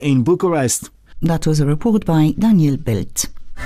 in Bucharest. That was a report by Daniel Belt.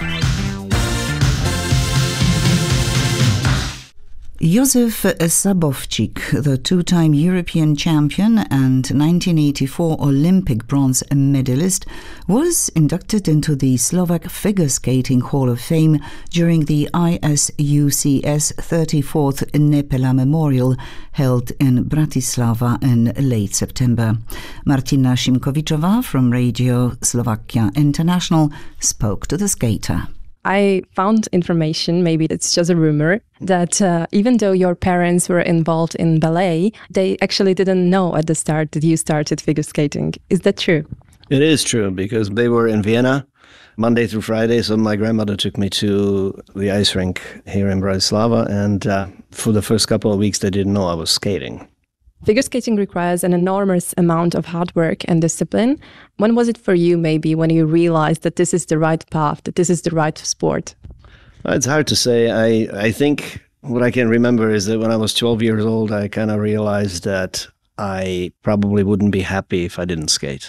Józef Sabowczyk, the two-time European champion and 1984 Olympic bronze medalist, was inducted into the Slovak Figure Skating Hall of Fame during the ISUCS 34th Nepela Memorial held in Bratislava in late September. Martina Šimkovičová from Radio Slovakia International spoke to the skater. I found information, maybe it's just a rumor, that even though your parents were involved in ballet, they actually didn't know at the start that you started figure skating. Is that true? It is true, because they were in Vienna Monday through Friday, so my grandmother took me to the ice rink here in Bratislava, and for the first couple of weeks they didn't know I was skating. Figure skating requires an enormous amount of hard work and discipline. When was it for you, maybe, when you realized that this is the right path, that this is the right sport? It's hard to say. I think what I can remember is that when I was 12 years old, I kind of realized that I probably wouldn't be happy if I didn't skate.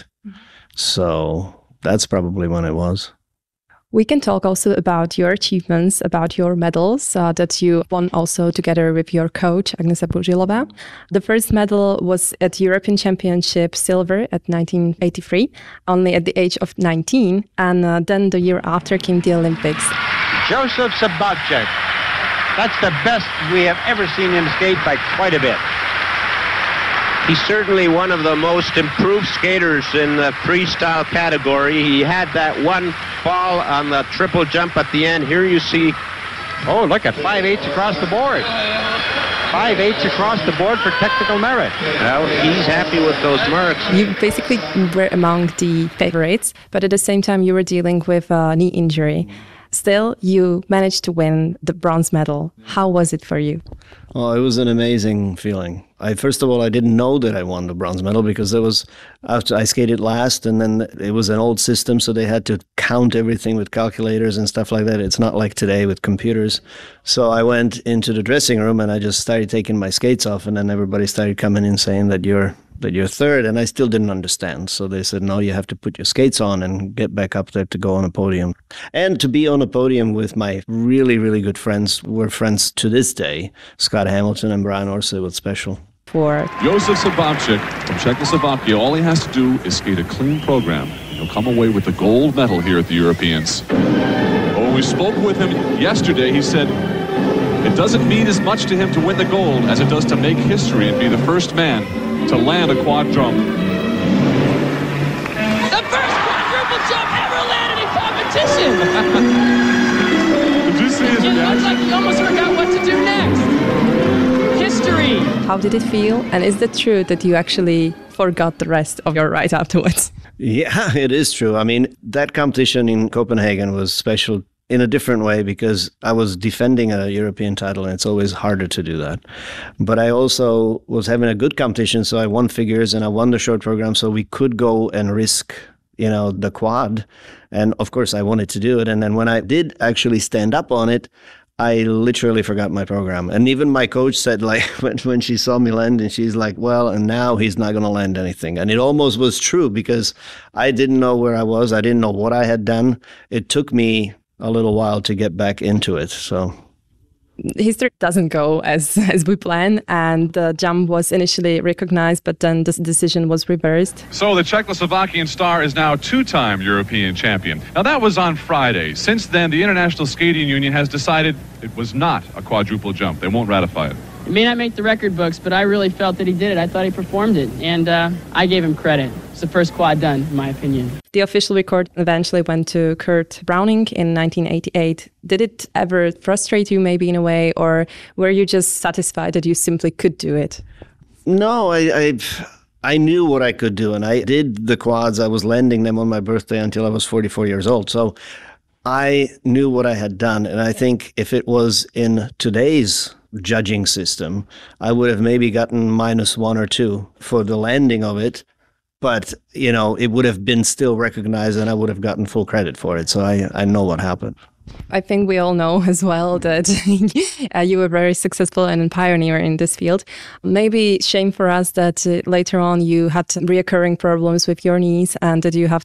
So that's probably when it was. We can talk also about your achievements, about your medals that you won also together with your coach, Agnesa Bužilova. The first medal was at European Championship Silver at 1983, only at the age of 19. And then the year after came the Olympics. Józef Sabowczyk. That's the best we have ever seen him skate by quite a bit. He's certainly one of the most improved skaters in the freestyle category. He had that one fall on the triple jump at the end. Here you see, oh, look at 5/8 across the board. 5/8 across the board for technical merit. Well, he's happy with those marks. You basically were among the favorites, but at the same time you were dealing with a knee injury. Still, you managed to win the bronze medal. How was it for you? Oh, it was an amazing feeling. First of all, I didn't know that I won the bronze medal because there was, after I skated last, and then it was an old system, so they had to count everything with calculators and stuff like that. It's not like today with computers. So I went into the dressing room and I just started taking my skates off, and then everybody started coming in saying that you're third, and I still didn't understand. So they said, no, you have to put your skates on and get back up there to go on a podium. And to be on a podium with my really, really good friends, we're friends to this day, Scott Hamilton and Brian Orsa, was special. For Józef Sabowczyk from Czechoslovakia, all he has to do is skate a clean program. He'll come away with the gold medal here at the Europeans. But when we spoke with him yesterday, he said it doesn't mean as much to him to win the gold as it does to make history and be the first man to land a quad jump. The first quadruple jump ever landed in competition! Did you see his reaction? It looks like he almost forgot what to do next. History! how did it feel? And is it true that you actually forgot the rest of your ride afterwards? Yeah, it is true. I mean, that competition in Copenhagen was special in a different way because I was defending a European title and it's always harder to do that. But I also was having a good competition, so I won figures and I won the short program, so we could go and risk, you know, the quad. And of course I wanted to do it. And then when I did actually stand up on it, I literally forgot my program. And even my coach said, like, when she saw me land, and she's like, well, and now he's not going to land anything. And it almost was true because I didn't know where I was. I didn't know what I had done. It took me a little while to get back into it. So history doesn't go as we plan, and the jump was initially recognized, but then the decision was reversed. So the Czechoslovakian star is now two-time European champion. Now that was on Friday. Since then, the International Skating Union has decided it was not a quadruple jump. They won't ratify it. It may not make the record books, but I really felt that he did it. I thought he performed it, and I gave him credit. It's the first quad done, in my opinion. The official record eventually went to Kurt Browning in 1988. Did it ever frustrate you maybe in a way, or were you just satisfied that you simply could do it? No, I knew what I could do, and I did the quads. I was landing them on my birthday until I was 44 years old. So I knew what I had done, and I think if it was in today's judging system, I would have maybe gotten -1 or 2 for the landing of it. But, you know, it would have been still recognized and I would have gotten full credit for it. So I know what happened. I think we all know as well that you were very successful and a pioneer in this field. Maybe shame for us that later on you had reoccurring problems with your knees and that you have